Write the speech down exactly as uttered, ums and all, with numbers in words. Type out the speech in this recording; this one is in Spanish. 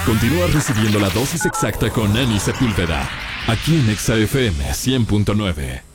Continúa recibiendo la dosis exacta con Emi Sepúlveda, aquí en Exa F M cien punto nueve.